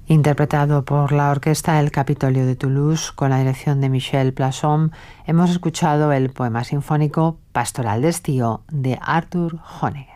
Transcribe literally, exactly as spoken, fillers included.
Interpretado por la orquesta El Capitolio de Toulouse con la dirección de Michel Plasson, hemos escuchado el poema sinfónico Pastoral d'Estío de Arthur Honegger.